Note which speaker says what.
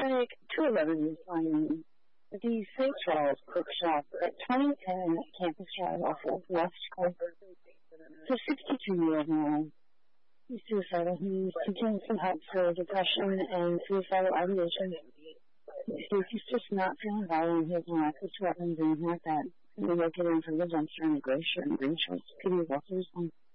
Speaker 1: Mike, 211 is finding the St. Charles Cook Shop at 2010 Campus Drive off of West Coast. It's a 62-year-old man. He's suicidal. He's seeking some help for depression and suicidal ideation. He's just not feeling violent. He has no access to weapons or anything like that. He was located in front of the dumpster in the gray shirt and green shorts. Could you walk through his home?